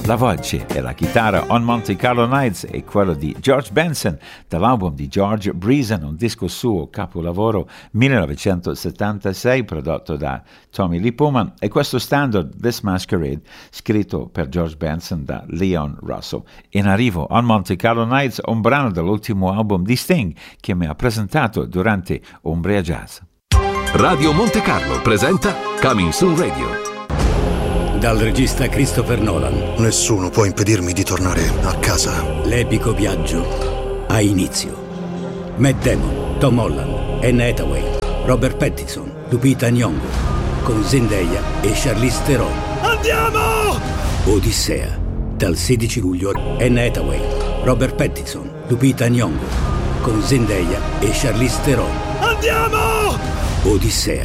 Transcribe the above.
La voce e la chitarra on Monte Carlo Nights è quello di George Benson dall'album di George Breezen, un disco suo capolavoro 1976 prodotto da Tommy Lee Pullman, e questo standard This Masquerade scritto per George Benson da Leon Russell. In arrivo on Monte Carlo Nights, un brano dall'ultimo album di Sting che mi ha presentato durante Umbria Jazz. Radio Monte Carlo presenta Coming Soon Radio. Dal regista Christopher Nolan. Nessuno può impedirmi di tornare a casa. L'epico viaggio ha inizio. Matt Damon, Tom Holland, Anne Hathaway, Robert Pattinson, Lupita Nyong'o, con Zendaya e Charlize Theron. Andiamo! Odissea. Dal 16 luglio. Anne Hathaway, Robert Pattinson, Lupita Nyong'o, con Zendaya e Charlize Theron. Andiamo! Odissea.